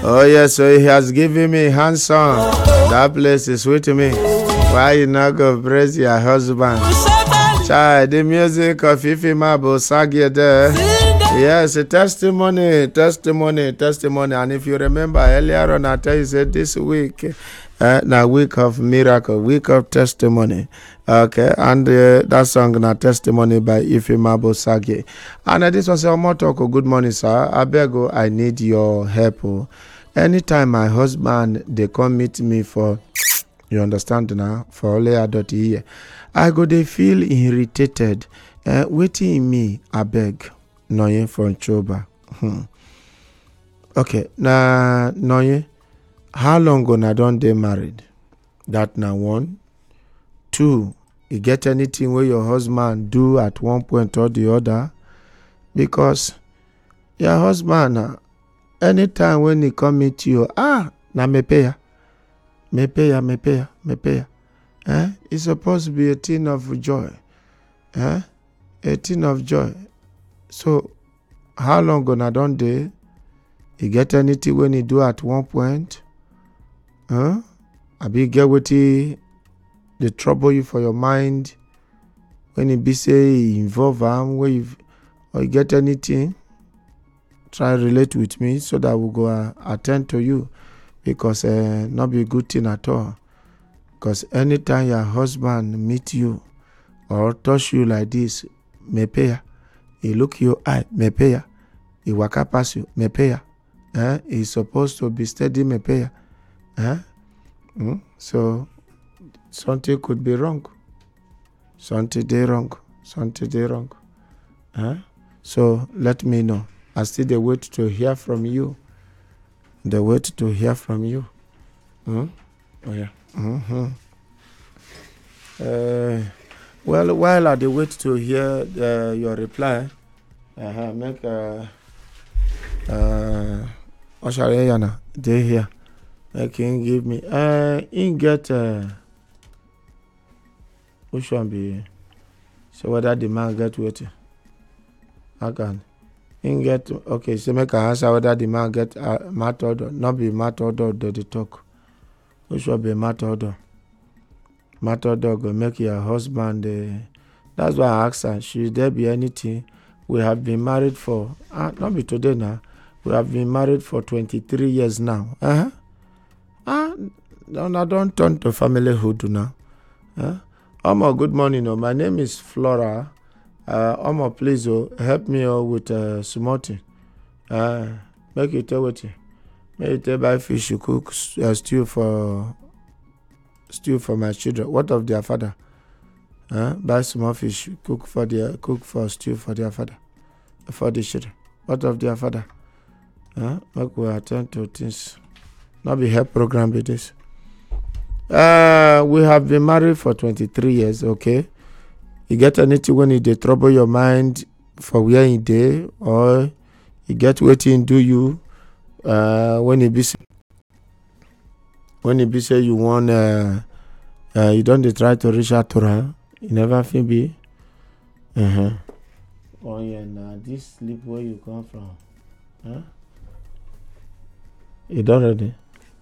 Oh yes, so he has given me handsome. That place is sweet to me. Why you not go praise your husband? Child, the music of Ife Mabo Sagia there. Yes, a testimony. And if you remember earlier on, I tell you said this week, now week of miracle, week of testimony. Okay, and that song na testimony by Ife Mabo Sagia. And this was a motto. Good morning, sir. I beg you, I need your help. Anytime my husband they come meet me for, you understand now, for only adult here, I go they feel irritated. Waiting in me, I beg. Noye from Choba. Okay, now Noye, how long gonna don they married? That now 1. 2, you get anything where your husband do at one point or the other? Because your husband anytime when he come meet you, na me pay ya. It's supposed to be a thing of joy. A thing of joy. So, how long gonna don dey? You get anything when he do at one point? Abi get wetin dey trouble you for your mind when he be say he involve am, or you get anything? Try relate with me so that we go attend to you, because not be a good thing at all. Because anytime your husband meet you or touch you like this, me pay ya. He look you eye, me pay ya. He waka pass you, me pay ya. He's supposed to be steady, me pay ya. So something could be wrong. Something dey wrong. So let me know. I still dey wait to hear from you. Oh yeah. Well, while I dey wait to hear your reply, make Oshareyana dey here. Make him give me. He get which one be? So whether the man get wetin? I can. He get okay. So make I answer whether the man get matter order. Not be matter order the talk. Which one be matter order? Matter order go make your husband. That's why I asked her. Should there be anything? We have been married for not be today now. We have been married for 23 years now. Now don't turn to familyhood now. Omo, good morning. My name is Flora. Omo, please help me with small thing. Make you tell what you. Make you tell buy fish you cook stew for my children. What of their father? Buy small fish cook for stew for their father, for the children. What of their father? Make we attend to things. Not be help program with this. We have been married for 23 years. Okay. You get anything when they trouble your mind for where you dey, or you get waiting do you when you be say you want you don't try to reach out to her, you never feel be. Oh yeah, now this sleep where you come from, you don't ready.